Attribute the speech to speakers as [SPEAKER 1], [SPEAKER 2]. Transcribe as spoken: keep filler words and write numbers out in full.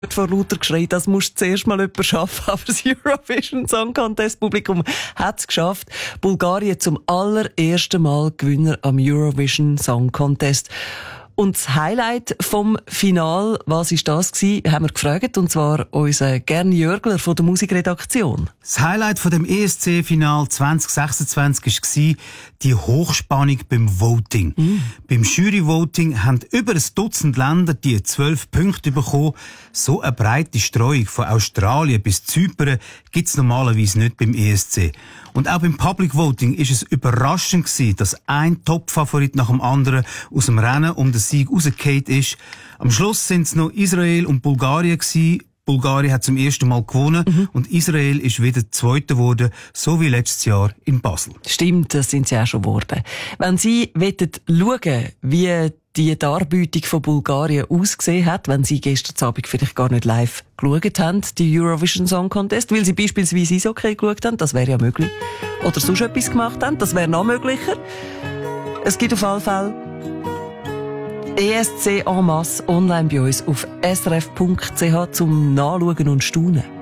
[SPEAKER 1] vor lauter Geschrei, das muss zuerst mal jemand schaffen. Aber das Eurovision Song Contest Publikum hat es geschafft. Bulgarien zum allerersten Mal Gewinner am Eurovision Song Contest. Und das Highlight vom Final, was ist das gewesen, haben wir gefragt, und zwar unseren Gern Jörgler von der Musikredaktion.
[SPEAKER 2] Das Highlight von dem E S C-Final zwanzig sechsundzwanzig war die Hochspannung beim Voting. Mm. Beim Jury-Voting haben über ein Dutzend Länder die zwölf Punkte bekommen. So eine breite Streuung von Australien bis Zypern gibt es normalerweise nicht beim E S C. Und auch beim Public Voting ist es überraschend gewesen, dass ein Top-Favorit nach dem anderen aus dem Rennen um den Sieg rausgefallen ist. Am Schluss sind es noch Israel und Bulgarien gewesen. Bulgarien hat zum ersten Mal gewonnen, mhm. und Israel ist wieder Zweiter geworden, so wie letztes Jahr in Basel.
[SPEAKER 1] Stimmt, das sind sie auch schon geworden. Wenn Sie schauen, wie die Darbietung von Bulgarien ausgesehen hat, wenn Sie gestern Abend vielleicht gar nicht live geschaut haben, die Eurovision Song Contest, weil Sie beispielsweise Eishockey geschaut haben, das wäre ja möglich. Oder sonst etwas gemacht haben, das wäre noch möglicher. Es gibt auf alle Fälle E S C en masse online bei uns auf s r f punkt c h zum Nachschauen und Staunen.